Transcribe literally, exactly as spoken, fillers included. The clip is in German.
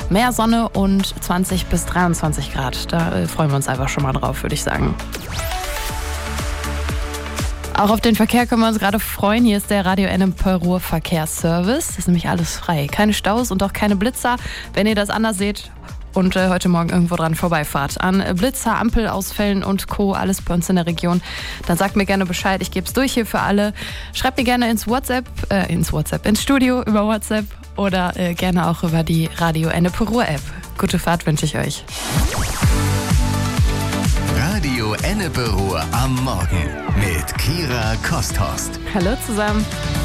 mehr Sonne und zwanzig bis dreiundzwanzig Grad. Da äh, freuen wir uns einfach schon mal drauf, würde ich sagen. Auch auf den Verkehr können wir uns gerade freuen. Hier ist der Radio Ennepe Ruhr-Verkehrsservice. Das ist nämlich alles frei. Keine Staus und auch keine Blitzer. Wenn ihr das anders seht und äh, heute Morgen irgendwo dran vorbeifahrt, an Blitzer, Ampelausfällen und Co., alles bei uns in der Region, dann sagt mir gerne Bescheid. Ich gebe es durch hier für alle. Schreibt mir gerne ins WhatsApp, äh, ins WhatsApp, ins Studio über WhatsApp oder äh, gerne auch über die Radio Ennepe Ruhr-App. Gute Fahrt wünsche ich euch. Radio Ennepe Ruhr am Morgen mit Kira Kosthorst. Hallo zusammen.